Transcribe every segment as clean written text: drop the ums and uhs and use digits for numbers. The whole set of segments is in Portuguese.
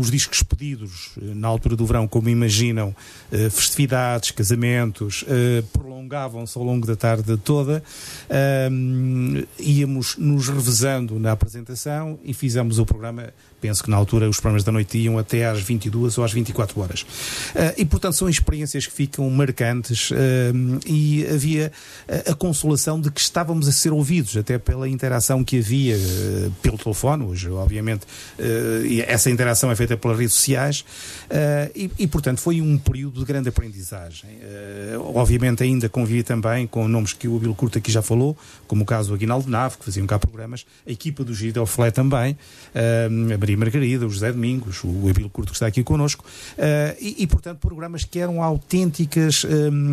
os discos pedidos na altura do verão, como imaginam, festividades, casamentos, prolongavam-se ao longo da tarde toda. Íamos nos revezando na apresentação e fizemos o programa. Penso que na altura os programas da noite iam até às 22 ou às 24 horas. E, portanto, são experiências que ficam marcantes, e havia a consolação de que estávamos a ser ouvidos, até pela interação que havia pelo telefone. Hoje, obviamente, essa interação é feita pelas redes sociais, e, portanto, foi um período de grande aprendizagem. Obviamente, ainda convivi também com nomes que o Abílio Curto aqui já falou, como o caso do Aguinaldo Nave, que faziam cá programas, a equipa do Giro del Flé também, a Maria Margarida, o José Domingos, o Abílio Curto que está aqui connosco, e, portanto, programas que eram autênticas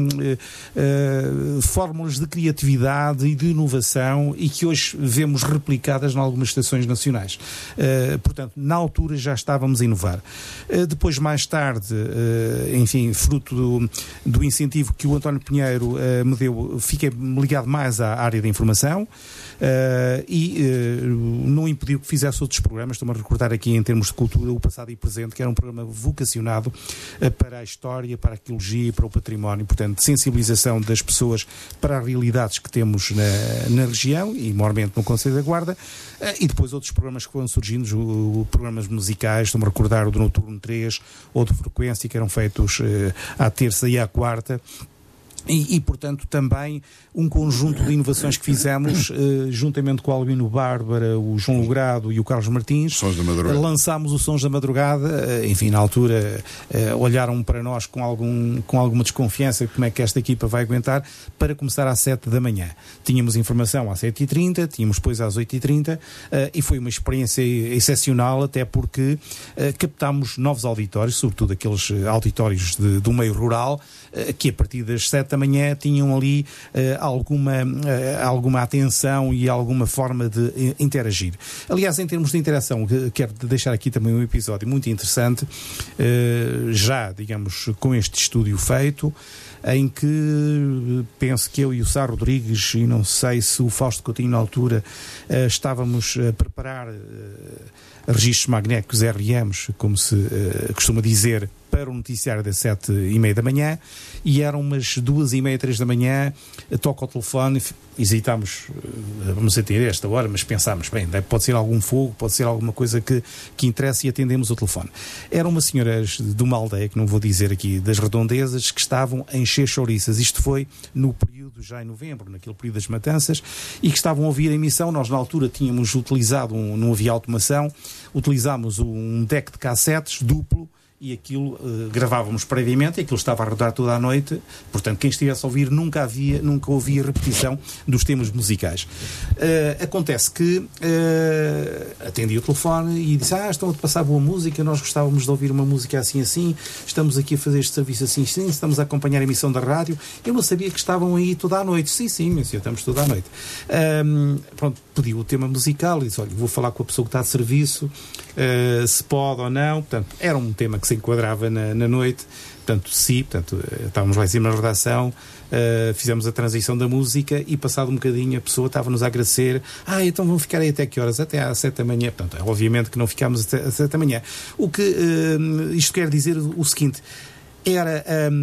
fórmulas de criatividade e de inovação e que hoje vemos replicadas em algumas estações nacionais. Portanto, na altura já estávamos a inovar. Depois, mais tarde, enfim, fruto do incentivo que o António Pinheiro me deu, fiquei-me ligado mais à área da informação, e não impediu que fizesse outros programas. Estou-me a recordar aqui, em termos de cultura, o Passado e Presente, que era um programa vocacionado para a história, para a arqueologia e para o património, portanto, de sensibilização das pessoas para as realidades que temos na região e, maiormente, no Conselho da Guarda, e depois outros programas que foram surgindo, programas musicais. Estou-me a recordar o do Noturno 3 ou do Frequência, que eram feitos à terça e à quarta. E, portanto, também um conjunto de inovações que fizemos, juntamente com o Albino Bárbara, o João Logrado e o Carlos Martins. Sons da Madrugada. Lançámos os Sons da Madrugada. Enfim, na altura, olharam para nós com alguma desconfiança, como é que esta equipa vai aguentar, para começar às 7 da manhã. Tínhamos informação às 7h30, tínhamos depois às 8h30, e foi uma experiência excepcional, até porque captámos novos auditórios, sobretudo aqueles auditórios do meio rural, que a partir das 7 da manhã tinham ali alguma atenção e alguma forma de interagir. Aliás, em termos de interação, quero deixar aqui também um episódio muito interessante, já, digamos, com este estúdio feito, em que penso que eu e o Sá Rodrigues, e não sei se o Fausto Coutinho na altura, estávamos a preparar registros magnéticos RMs, como se costuma dizer, para o noticiário das 7h30 da manhã, e eram umas 2h30, 3 da manhã, toca o telefone, hesitámos, vamos atender a esta hora, mas pensámos, bem, pode ser algum fogo, pode ser alguma coisa que interessa, e atendemos o telefone. Eram umas senhoras de uma aldeia, que não vou dizer aqui, das redondezas, que estavam a encher chouriças. Isto foi no período, já em novembro, naquele período das matanças, e que estavam a ouvir a emissão. Nós, na altura, tínhamos utilizado, não havia automação, utilizámos um deck de cassetes duplo, e aquilo gravávamos previamente, e aquilo estava a rodar toda a noite. Portanto, quem estivesse a ouvir nunca ouvia repetição dos temas musicais. Acontece que atendi o telefone e disse: estão a passar boa música, nós gostávamos de ouvir uma música assim, estamos aqui a fazer este serviço assim, estamos a acompanhar a emissão da rádio. Eu não sabia que estavam aí toda a noite. Sim, meu senhor, estamos toda a noite. Pronto, pediu o tema musical e disse: olha, vou falar com a pessoa que está de serviço, se pode ou não. Portanto, era um tema que se enquadrava na noite. Portanto, sim, estávamos lá em cima na redação, fizemos a transição da música, e passado um bocadinho a pessoa estava-nos a agradecer: então vão ficar aí até que horas? Até às 7 da manhã. Portanto, obviamente que não ficámos até às 7 da manhã. O que isto quer dizer o seguinte: era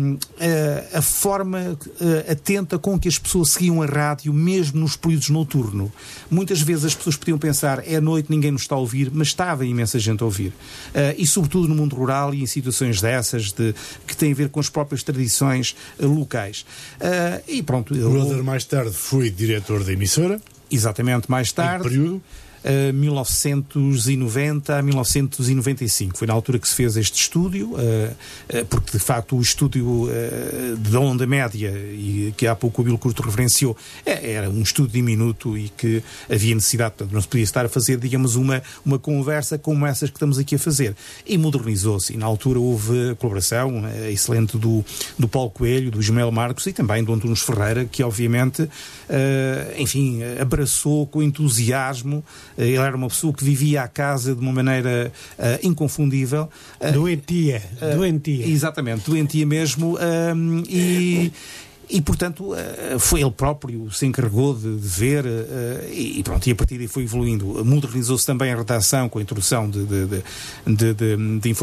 a forma atenta com que as pessoas seguiam a rádio, mesmo nos períodos noturnos. Muitas vezes as pessoas podiam pensar: é noite, ninguém nos está a ouvir, mas estava imensa gente a ouvir. E sobretudo no mundo rural e em situações dessas, que têm a ver com as próprias tradições locais. E pronto. O Helder mais tarde foi diretor da emissora. Exatamente, mais tarde. Em que período? 1990 a 1995. Foi na altura que se fez este estúdio, porque de facto o estúdio da onda média, e que há pouco o Abílio Curto referenciou, era um estúdio diminuto e que havia necessidade, portanto, não se podia estar a fazer, digamos, uma conversa como essas que estamos aqui a fazer. E modernizou-se, e na altura houve a colaboração excelente do Paulo Coelho, do Ismael Marcos e também do Antunes Ferreira, que obviamente, enfim, abraçou com entusiasmo. Ele era uma pessoa que vivia a casa de uma maneira inconfundível. Doentia. Exatamente, doentia mesmo. E E, portanto, foi ele próprio se encarregou de ver e pronto, e a partir daí foi evoluindo. Modernizou-se também a redação com a introdução de informações